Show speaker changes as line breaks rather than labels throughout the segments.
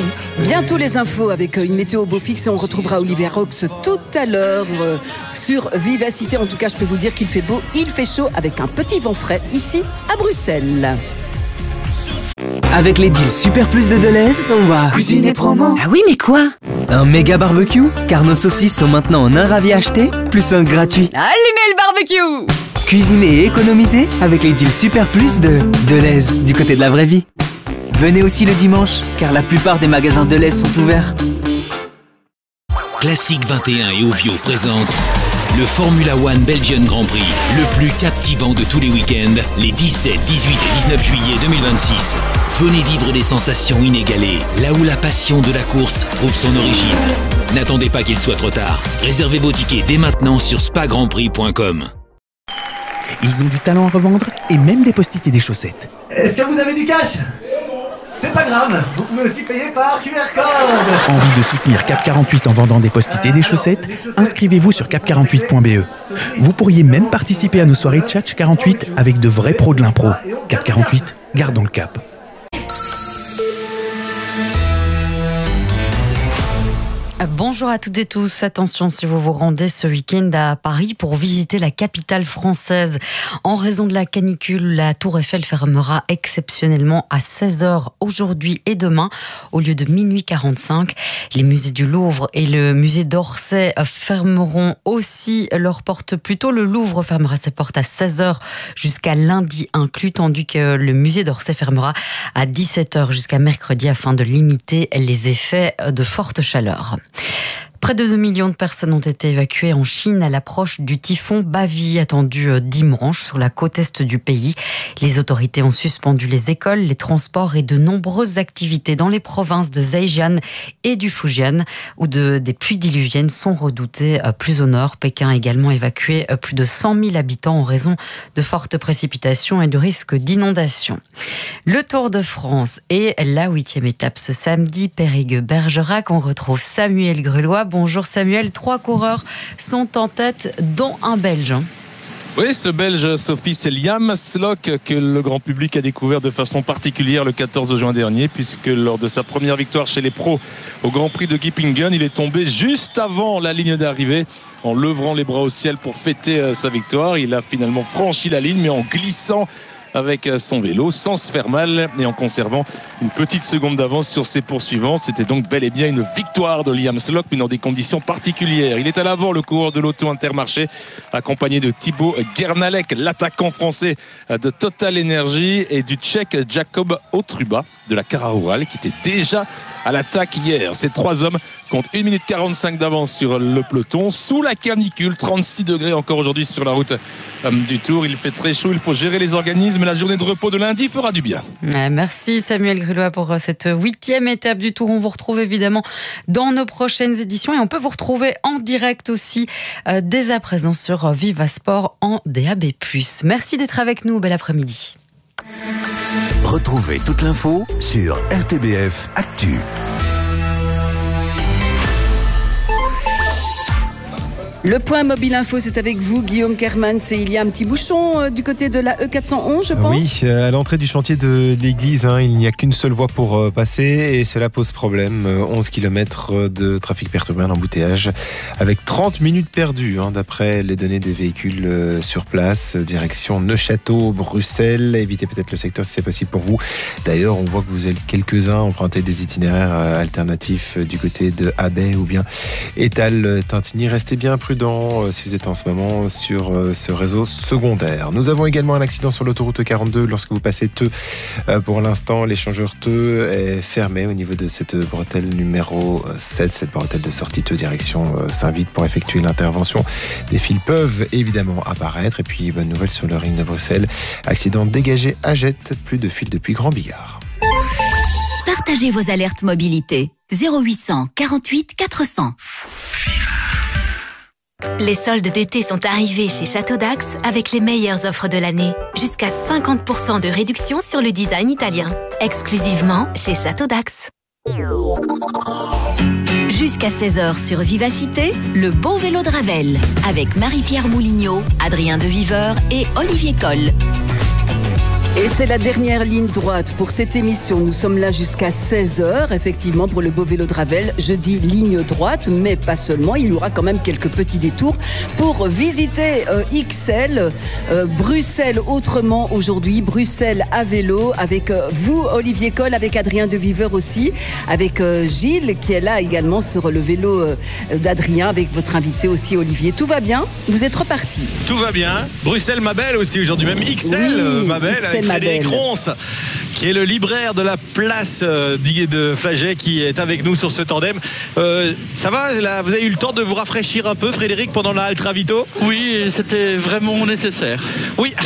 Bientôt les infos avec une météo beau fixe et on retrouvera Olivia Rox tout à l'heure sur Vivacité. En tout cas, je peux vous dire qu'il fait beau, il fait chaud avec un petit vent frais ici à Bruxelles.
Avec les deals Super Plus de Deleuze, on va cuisiner promo.
Ah oui, mais quoi?
Un méga barbecue, car nos saucisses sont maintenant en un ravi acheté, plus un gratuit.
Allumez le barbecue!
Cuisiner et économiser avec les deals Super Plus de Deleuze, du côté de la vraie vie. Venez aussi le dimanche, car la plupart des magasins Deleuze sont ouverts.
Classique 21 et Ovio présentent le Formula One Belgian Grand Prix, le plus captivant de tous les week-ends, les 17, 18 et 19 juillet 2026. Venez vivre des sensations inégalées, là où la passion de la course trouve son origine. N'attendez pas qu'il soit trop tard. Réservez vos tickets dès maintenant sur spagrandprix.com.
Ils ont du talent à revendre et même des post-it et des chaussettes.
Est-ce que vous avez du cash ? C'est pas grave, vous pouvez aussi payer par QR code.
Envie de soutenir Cap 48 en vendant des post-it et des chaussettes ? Inscrivez-vous sur cap48.be. Vous pourriez même participer à nos soirées Tchatch 48 avec de vrais pros de l'impro. Cap 48, gardons le cap.
Bonjour à toutes et tous. Attention si vous vous rendez ce week-end à Paris pour visiter la capitale française. En raison de la canicule, la Tour Eiffel fermera exceptionnellement à 16h aujourd'hui et demain au lieu de minuit 45. Les musées du Louvre et le musée d'Orsay fermeront aussi leurs portes plus tôt. Le Louvre fermera ses portes à 16h jusqu'à lundi inclus, tandis que le musée d'Orsay fermera à 17h jusqu'à mercredi afin de limiter les effets de forte chaleur. Près de 2 millions de personnes ont été évacuées en Chine à l'approche du typhon Bavi attendu dimanche sur la côte est du pays. Les autorités ont suspendu les écoles, les transports et de nombreuses activités dans les provinces de Zhejiang et du Fujian où des pluies diluviennes sont redoutées plus au nord. Pékin a également évacué plus de 100 000 habitants en raison de fortes précipitations et de risques d'inondation. Le Tour de France est la 8e étape ce samedi. Périgueux-Bergerac, on retrouve Samuel Grulois. Bonjour Samuel, 3 coureurs sont en tête, dont un Belge.
Oui, ce Belge, Sophie, c'est Liam Slock que le grand public a découvert de façon particulière le 14 juin dernier, puisque lors de sa première victoire chez les pros au Grand Prix de Gippingen, il est tombé juste avant la ligne d'arrivée en levant les bras au ciel pour fêter sa victoire. Il a finalement franchi la ligne, mais en glissant avec son vélo sans se faire mal et en conservant une petite seconde d'avance sur ses poursuivants. C'était donc bel et bien une victoire de Liam Slock, mais dans des conditions particulières. Il est à l'avant, le coureur de l'Auto Intermarché, accompagné de Thibaut Gernalek, l'attaquant français de Total Energy, et du Tchèque Jakob Otruba de la Cara Ural, qui était déjà à l'attaque hier. Ces 3 hommes comptent 1 minute 45 d'avance sur le peloton, sous la canicule, 36 degrés encore aujourd'hui sur la route du Tour. Il fait très chaud, il faut gérer les organismes. La journée de repos de lundi fera du bien.
Merci Samuel Grulois pour cette 8e étape du Tour. On vous retrouve évidemment dans nos prochaines éditions et on peut vous retrouver en direct aussi dès à présent sur Viva Sport en DAB+. Merci d'être avec nous, bel après-midi.
Retrouvez toute l'info sur RTBF Actu.
Le point mobile info, c'est avec vous, Guillaume Kermans. Il y a un petit bouchon du côté de la E411, je pense.
Oui, à l'entrée du chantier de l'église, il n'y a qu'une seule voie pour passer et cela pose problème. 11 km de trafic perturbé, d'embouteillage, avec 30 minutes perdues, d'après les données des véhicules sur place. Direction Neuchâteau, Bruxelles. Évitez peut-être le secteur si c'est possible pour vous. D'ailleurs, on voit que vous êtes quelques-uns emprunter des itinéraires alternatifs du côté de Abbey ou bien Étal-Tintigny. Restez bien prudents si vous êtes en ce moment sur ce réseau secondaire. Nous avons également un accident sur l'autoroute 42 lorsque vous passez Theux. Pour l'instant, l'échangeur Theux est fermé au niveau de cette bretelle numéro 7, cette bretelle de sortie Theux direction Saint-Vite pour effectuer l'intervention. Des fils peuvent évidemment apparaître. Et puis, bonne nouvelle sur le ring de Bruxelles. Accident dégagé à Jette, plus de fils depuis Grand Bigard.
Partagez vos alertes mobilité. 0800 48 400. Les soldes d'été sont arrivés chez Château d'Axe avec les meilleures offres de l'année. Jusqu'à 50% de réduction sur le design italien. Exclusivement chez Château d'Axe. Jusqu'à 16h sur Vivacité, le beau vélo de Ravel. Avec Marie-Pierre Moulignot, Adrien Deviveur et Olivier Coll.
Et c'est la dernière ligne droite pour cette émission. Nous sommes là jusqu'à 16h, effectivement, pour le beau vélo de Ravel. Je dis ligne droite, mais pas seulement. Il y aura quand même quelques petits détours pour visiter XL, Bruxelles autrement aujourd'hui. Bruxelles à vélo avec vous, Olivier Coll, avec Adrien De Viveur aussi, avec Gilles qui est là également sur le vélo d'Adrien, avec votre invité aussi, Olivier. Tout va bien? Vous êtes reparti?
Tout va bien. Bruxelles, ma belle aussi aujourd'hui, même XL,
oui,
ma belle,
XL,
avec Frédéric Ronce, qui est le libraire de la place de Flagey, qui est avec nous sur ce tandem. Ça va là, vous avez eu le temps de vous rafraîchir un peu, Frédéric, pendant la Halte Ravito?
Oui, c'était vraiment nécessaire.
Oui,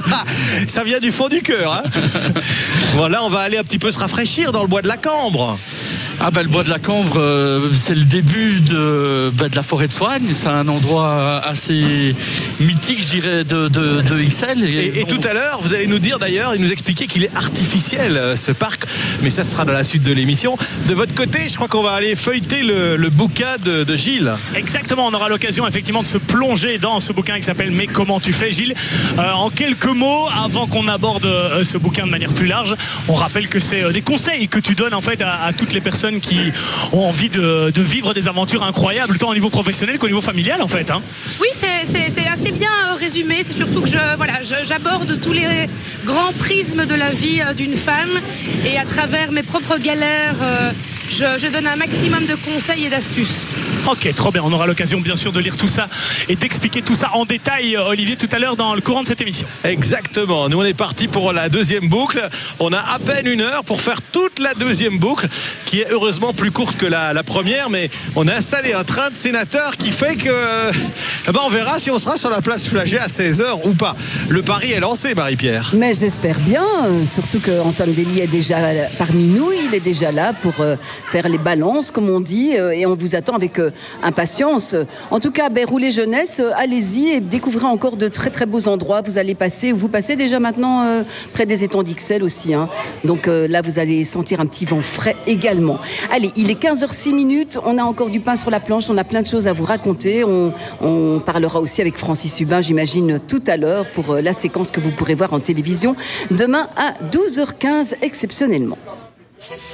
ça vient du fond du cœur. Hein. Voilà, on va aller un petit peu se rafraîchir dans le bois de la Cambre.
Ah ben, le bois de la Cambre, c'est le début de la forêt de Soigne. C'est un endroit assez mythique, je dirais, de XL.
Et tout à l'heure, vous allez nous dire d'ailleurs, et nous expliquer qu'il est artificiel, ce parc. Mais ça sera dans la suite de l'émission. De votre côté, je crois qu'on va aller feuilleter le bouquin de Gilles.
Exactement, on aura l'occasion effectivement de se plonger dans ce bouquin qui s'appelle « Mais comment tu fais, Gilles ?» En quelques mots, avant qu'on aborde ce bouquin de manière plus large, on rappelle que c'est des conseils que tu donnes en fait à toutes les personnes qui ont envie de vivre des aventures incroyables, tant au niveau professionnel qu'au niveau familial en fait. Hein.
Oui, c'est assez bien résumé. C'est surtout que j'aborde tous les grands prismes de la vie d'une femme et à travers mes propres galères, je donne un maximum de conseils et d'astuces.
Ok, trop bien. On aura l'occasion bien sûr de lire tout ça et d'expliquer tout ça en détail, Olivier, tout à l'heure dans le courant de cette émission.
Exactement. Nous, on est parti pour la deuxième boucle. On a à peine 1 heure pour faire toute la deuxième boucle, qui est heureusement plus courte que la première, mais on a installé un train de sénateurs qui fait que on verra si on sera sur la place Flagey à 16h ou pas. Le pari est lancé, Marie-Pierre.
Mais j'espère bien, surtout qu'Antoine Dély est déjà parmi nous. Il est déjà là pour faire les balances, comme on dit, et on vous attend avec impatience. En tout cas, roulez jeunesse, allez-y et découvrez encore de très très beaux endroits. Vous passez déjà maintenant près des étangs d'Ixelles aussi. Hein. Donc là, vous allez sentir un petit vent frais également. Allez, il est 15h06. On a encore du pain sur la planche. On a plein de choses à vous raconter. On parlera aussi avec Francis Hubin, j'imagine, tout à l'heure pour la séquence que vous pourrez voir en télévision demain à 12h15 exceptionnellement.